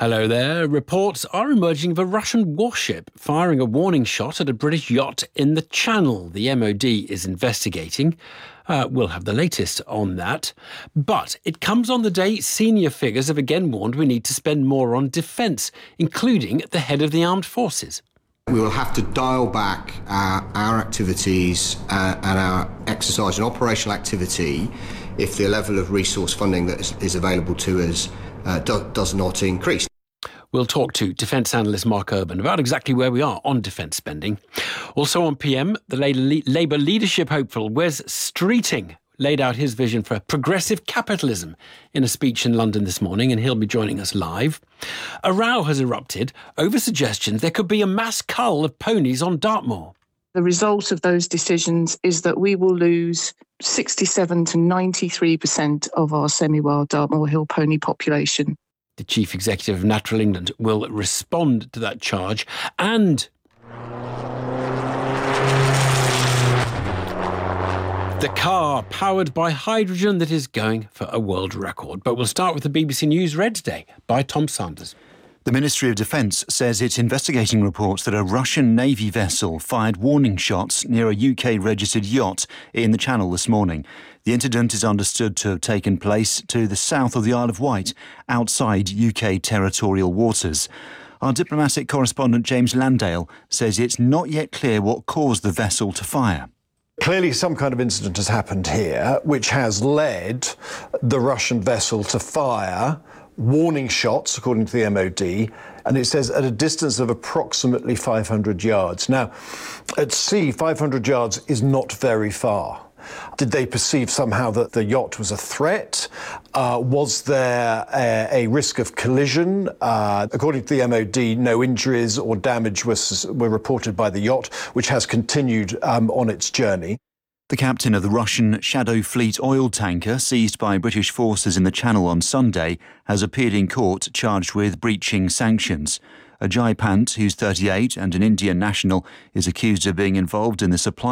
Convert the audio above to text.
Hello there. Reports are emerging of a Russian warship firing a warning shot at a British yacht in the Channel. The MOD is investigating. We'll have the latest on that. But it comes on the day senior figures have again warned we need to spend more on defence, including the head of the armed forces. We will have to dial back our activities and our exercise and operational activity if the level of resource funding that is available to us does not increase. We'll talk to defence analyst Mark Urban about exactly where we are on defence spending. Also on PM, the Labour leadership hopeful Wes Streeting laid out his vision for progressive capitalism in a speech in London this morning, and he'll be joining us live. A row has erupted over suggestions there could be a mass cull of ponies on Dartmoor. The result of those decisions is that we will lose 67 to 93% of our semi-wild Dartmoor Hill pony population. The Chief Executive of Natural England will respond to that charge, and the car powered by hydrogen that is going for a world record. But we'll start with the BBC News read today by Tom Sanders. The Ministry of Defence says it's investigating reports that a Russian Navy vessel fired warning shots near a UK-registered yacht in the Channel this morning. The incident is understood to have taken place to the south of the Isle of Wight, outside UK territorial waters. Our diplomatic correspondent James Landale says it's not yet clear what caused the vessel to fire. Clearly some kind of incident has happened here, which has led the Russian vessel to fire warning shots, according to the MOD, and it says at a distance of approximately 500 yards. Now, at sea, 500 yards is not very far. Did they perceive somehow that the yacht was a threat? Was there a risk of collision? According to the MOD, no injuries or damage were reported by the yacht, which has continued on its journey. The captain of the Russian Shadow Fleet oil tanker seized by British forces in the Channel on Sunday has appeared in court charged with breaching sanctions. Ajay Pant, who's 38 and an Indian national, is accused of being involved in the supply